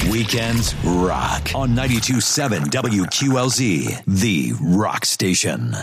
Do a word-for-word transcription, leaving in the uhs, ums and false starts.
Weekends rock on ninety-two point seven W Q L Z, the rock station.